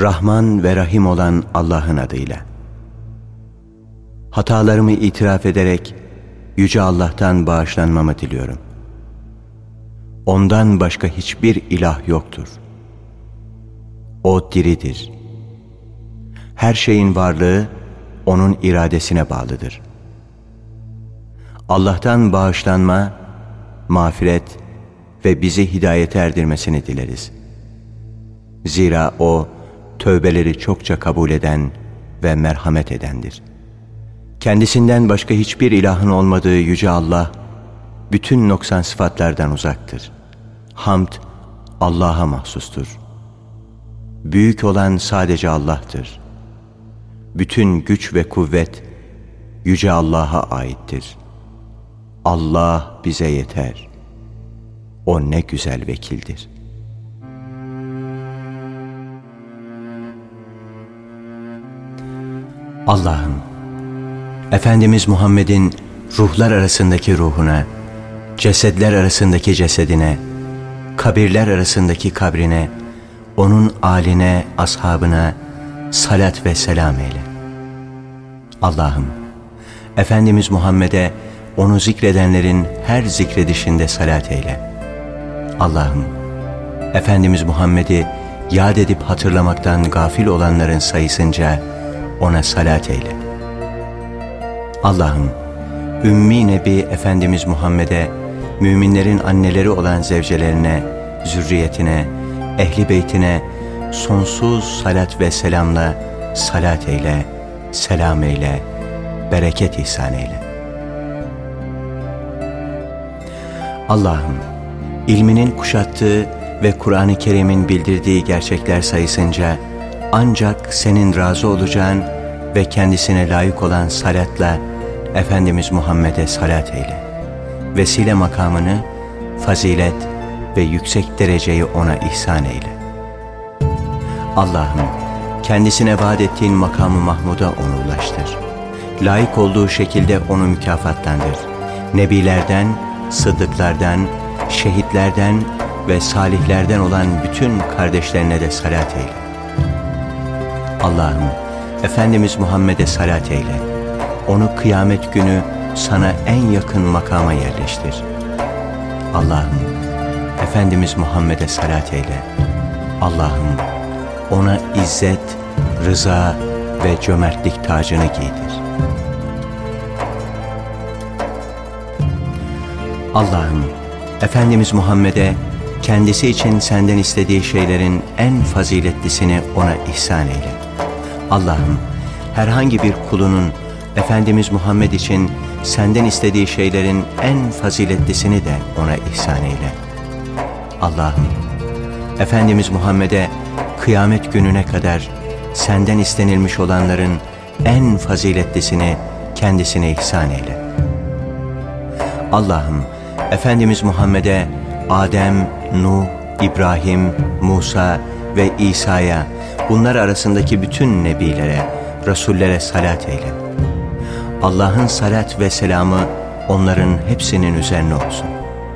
Rahman ve Rahim olan Allah'ın adıyla. Hatalarımı itiraf ederek Yüce Allah'tan bağışlanmamı diliyorum. Ondan başka hiçbir ilah yoktur. O diridir. Her şeyin varlığı O'nun iradesine bağlıdır. Allah'tan bağışlanma, mağfiret ve bizi hidayete erdirmesini dileriz. Zira O, tövbeleri çokça kabul eden ve merhamet edendir. Kendisinden başka hiçbir ilahın olmadığı Yüce Allah, bütün noksan sıfatlardan uzaktır. Hamd, Allah'a mahsustur. Büyük olan sadece Allah'tır. Bütün güç ve kuvvet, Yüce Allah'a aittir. Allah bize yeter. O ne güzel vekildir. Allah'ım, Efendimiz Muhammed'in ruhlar arasındaki ruhuna, cesedler arasındaki cesedine, kabirler arasındaki kabrine, onun âline, ashabına salat ve selam eyle. Allah'ım, Efendimiz Muhammed'e onu zikredenlerin her zikredişinde salat eyle. Allah'ım, Efendimiz Muhammed'i yad edip hatırlamaktan gafil olanların sayısınca ona salat eyle. Allah'ım, Ümmi Nebi Efendimiz Muhammed'e, müminlerin anneleri olan zevcelerine, zürriyetine, ehli beytine sonsuz salat ve selamla salat eyle, selam eyle, bereket ihsan eyle. Allah'ım, ilminin kuşattığı ve Kur'an-ı Kerim'in bildirdiği gerçekler sayısınca ancak senin razı olacağın ve kendisine layık olan salatla Efendimiz Muhammed'e salat eyle. Vesile makamını, fazilet ve yüksek dereceyi ona ihsan eyle. Allah'ım, kendisine vaat ettiğin makamı Mahmud'a onu ulaştır. Layık olduğu şekilde onu mükafatlandır. Nebilerden, sıddıklardan, şehitlerden ve salihlerden olan bütün kardeşlerine de salat eyle. Allah'ım, Efendimiz Muhammed'e salat eyle. Onu kıyamet günü sana en yakın makama yerleştir. Allah'ım, Efendimiz Muhammed'e salat eyle. Allah'ım, ona izzet, rıza ve cömertlik tacını giydir. Allah'ım, Efendimiz Muhammed'e kendisi için senden istediği şeylerin en faziletlisini ona ihsan eyle. Allah'ım, herhangi bir kulunun Efendimiz Muhammed için senden istediği şeylerin en faziletlisini de ona ihsan eyle. Allah'ım, Efendimiz Muhammed'e kıyamet gününe kadar senden istenilmiş olanların en faziletlisini kendisine ihsan eyle. Allah'ım, Efendimiz Muhammed'e Adem, Nuh, İbrahim, Musa ve İsa'ya, bunlar arasındaki bütün nebilere, rasullere salat eyle. Allah'ın salat ve selamı onların hepsinin üzerine olsun.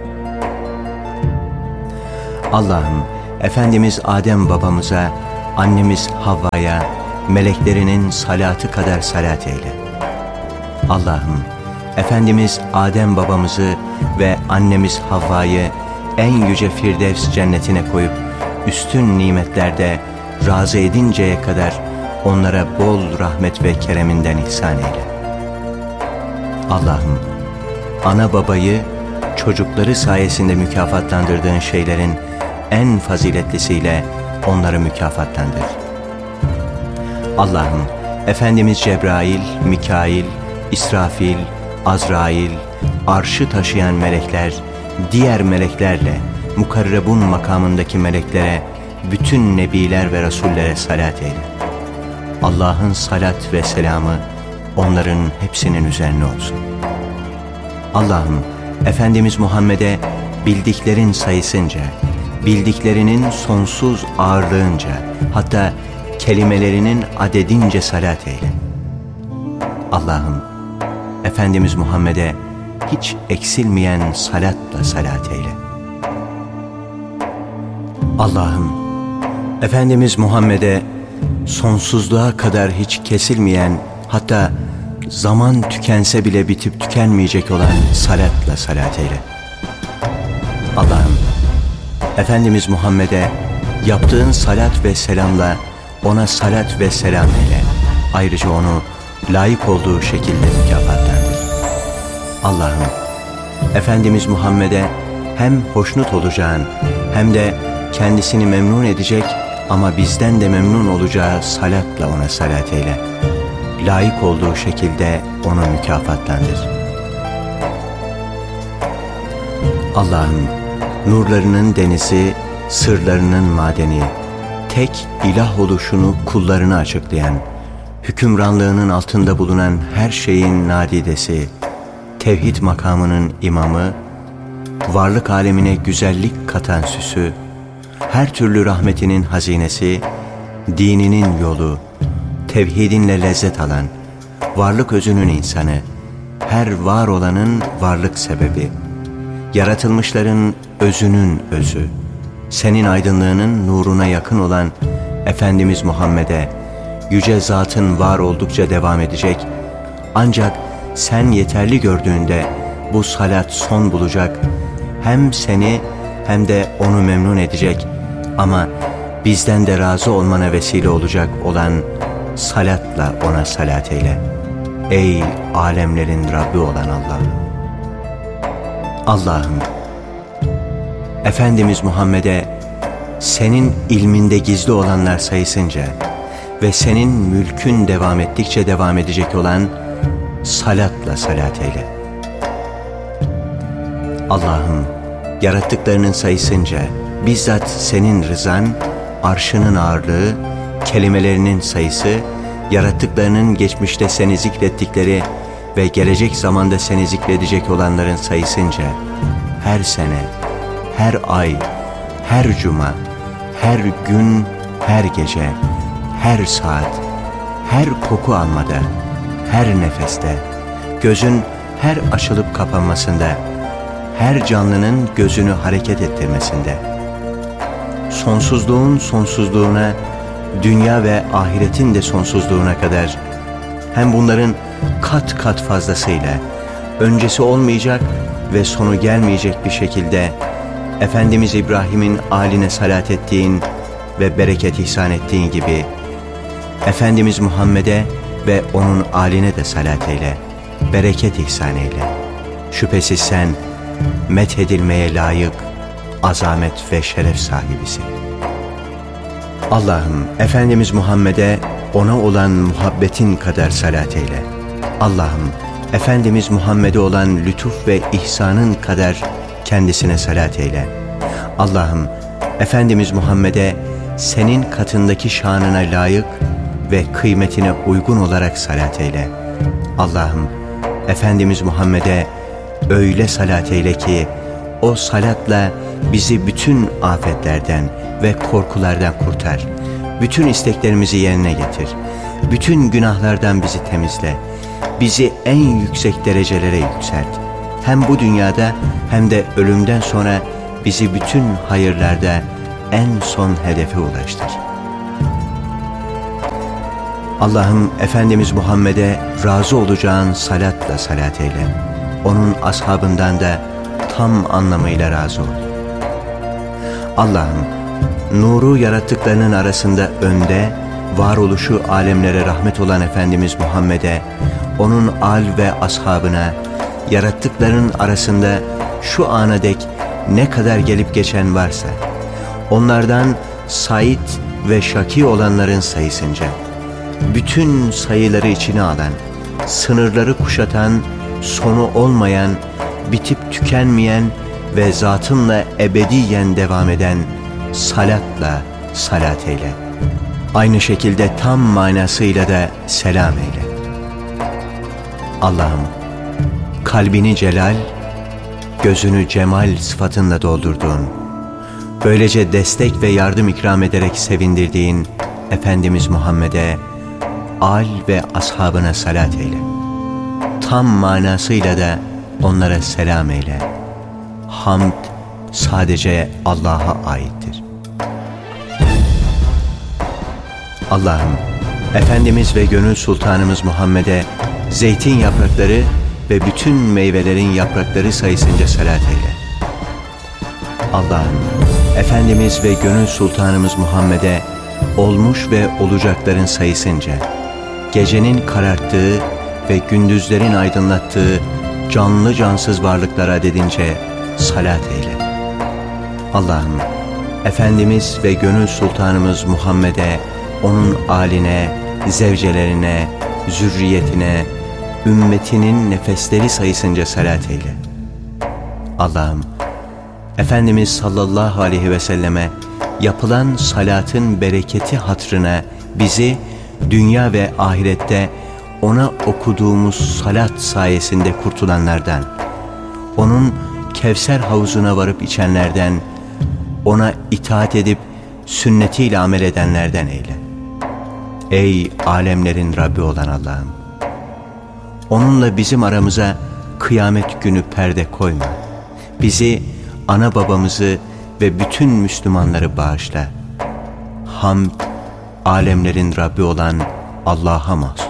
Allah'ım, Efendimiz Adem babamıza, annemiz Havva'ya, meleklerinin salatı kadar salat eyle. Allah'ım, Efendimiz Adem babamızı ve annemiz Havva'yı en yüce Firdevs cennetine koyup üstün nimetlerde razı edinceye kadar onlara bol rahmet ve kereminden ihsan eyle. Allah'ım, ana babayı çocukları sayesinde mükafatlandırdığın şeylerin en faziletlisiyle onları mükafatlandır. Allah'ım, Efendimiz Cebrail, Mikail, İsrafil, Azrail, arşı taşıyan melekler, diğer meleklerle mukarrebun makamındaki meleklere, bütün nebiler ve rasullere salat eyle. Allah'ın salat ve selamı onların hepsinin üzerine olsun. Allah'ım, Efendimiz Muhammed'e bildiklerin sayısınca, bildiklerinin sonsuz ağırlığınca, hatta kelimelerinin adedince salat eyle. Allah'ım, Efendimiz Muhammed'e hiç eksilmeyen salatla salat eyle. Allah'ım, Efendimiz Muhammed'e sonsuzluğa kadar hiç kesilmeyen, hatta zaman tükense bile bitip tükenmeyecek olan salatla salat eyle. Allah'ım, Efendimiz Muhammed'e yaptığın salat ve selamla ona salat ve selam eyle. Ayrıca onu layık olduğu şekilde mükafatlandır. Allah'ım, Efendimiz Muhammed'e hem hoşnut olacağın hem de kendisini memnun edecek ama bizden de memnun olacağı salatla ona salat eyle. Layık olduğu şekilde onu mükafatlandır. Allah'ım, nurlarının denizi, sırlarının madeni, tek ilah oluşunu kullarına açıklayan, hükümranlığının altında bulunan her şeyin nadidesi, tevhid makamının imamı, varlık alemine güzellik katan süsü, her türlü rahmetinin hazinesi, dininin yolu, tevhidinle lezzet alan, varlık özünün insanı, her var olanın varlık sebebi, yaratılmışların özünün özü, senin aydınlığının nuruna yakın olan Efendimiz Muhammed'e, yüce zatın var oldukça devam edecek, ancak sen yeterli gördüğünde bu salat son bulacak, hem seni hem de onu memnun edecek ama bizden de razı olmana vesile olacak olan salatla ona salat eyle. Ey alemlerin Rabbi olan Allah'ım! Allah'ım, Efendimiz Muhammed'e senin ilminde gizli olanlar sayısınca ve senin mülkün devam ettikçe devam edecek olan salatla salat eyle. Allah'ım, yarattıklarının sayısınca bizzat senin rızan, arşının ağırlığı, kelimelerinin sayısı, yarattıklarının geçmişte seni zikrettikleri ve gelecek zamanda seni zikredecek olanların sayısınca her sene, her ay, her cuma, her gün, her gece, her saat, her koku almada, her nefeste, gözün her açılıp kapanmasında, her canlının gözünü hareket ettirmesinde, sonsuzluğun sonsuzluğuna, dünya ve ahiretin de sonsuzluğuna kadar, hem bunların kat kat fazlasıyla, öncesi olmayacak ve sonu gelmeyecek bir şekilde, Efendimiz İbrahim'in âline salat ettiğin ve bereket ihsan ettiğin gibi, Efendimiz Muhammed'e ve onun âline de salat eyle, bereket ihsan eyle. Şüphesiz sen, methedilmeye layık, azamet ve şeref sahibisin. Allah'ım, Efendimiz Muhammed'e ona olan muhabbetin kadar salat eyle. Allah'ım, Efendimiz Muhammed'e olan lütuf ve ihsanın kadar kendisine salat eyle. Allah'ım, Efendimiz Muhammed'e senin katındaki şanına layık ve kıymetine uygun olarak salat eyle. Allah'ım, Efendimiz Muhammed'e öyle salat eyle ki o salatla bizi bütün afetlerden ve korkulardan kurtar. Bütün isteklerimizi yerine getir. Bütün günahlardan bizi temizle. Bizi en yüksek derecelere yükselt. Hem bu dünyada hem de ölümden sonra bizi bütün hayırlarda en son hedefe ulaştır. Allah'ım, Efendimiz Muhammed'e razı olacağın salatla salat eyle. Onun ashabından da tam anlamıyla razı ol. Allah'ım, nuru yarattıklarının arasında önde, varoluşu alemlere rahmet olan Efendimiz Muhammed'e, onun âl ve ashabına, yarattıklarının arasında şu ana dek ne kadar gelip geçen varsa, onlardan sait ve şaki olanların sayısınca, bütün sayıları içine alan, sınırları kuşatan, sonu olmayan, bitip tükenmeyen ve zatınla ebediyen devam eden salatla salat eyle. Aynı şekilde tam manasıyla da selam eyle. Allah'ım, kalbini celal, gözünü cemal sıfatınla doldurduğun, böylece destek ve yardım ikram ederek sevindirdiğin Efendimiz Muhammed'e, âl ve ashabına salat eyle. Tam manasıyla da onlara selam eyle. Hamd sadece Allah'a aittir. Allah'ım, Efendimiz ve gönül sultanımız Muhammed'e zeytin yaprakları ve bütün meyvelerin yaprakları sayısınca salat eyle. Allah'ım, Efendimiz ve gönül sultanımız Muhammed'e olmuş ve olacakların sayısınca, gecenin kararttığı ve gündüzlerin aydınlattığı canlı cansız varlıklar adedince salat eyle. Allah'ım, Efendimiz ve gönül sultanımız Muhammed'e, onun âline, zevcelerine, zürriyetine, ümmetinin nefesleri sayısınca salat eyle. Allah'ım, Efendimiz sallallahu aleyhi ve selleme yapılan salatın bereketi hatrına bizi dünya ve ahirette ona okuduğumuz salat sayesinde kurtulanlardan, onun Kevser havuzuna varıp içenlerden, ona itaat edip sünnetiyle amel edenlerden eyle. Ey alemlerin Rabbi olan Allah'ım! Onunla bizim aramıza kıyamet günü perde koyma. Bizi, ana babamızı ve bütün Müslümanları bağışla. Hamd, alemlerin Rabbi olan Allah'a mahsus.